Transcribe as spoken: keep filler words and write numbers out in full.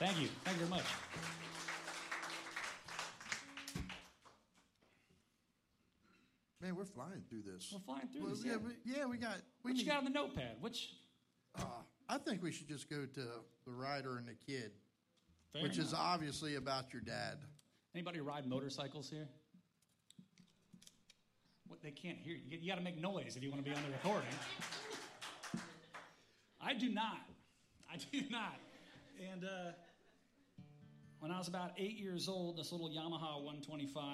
Thank you. Thank you very much. Man, we're flying through this. We're flying through Well, this. yeah, Yeah. we, yeah, we got. We What you need- got on the notepad? Which? Uh, I think we should just go to the rider and the kid, Fair which enough. is obviously about your dad. Anybody ride motorcycles here? What, they can't hear you. You got to make noise if you want to be on the recording. I do not. I do not. And uh, when I was about eight years old, this little Yamaha one twenty-five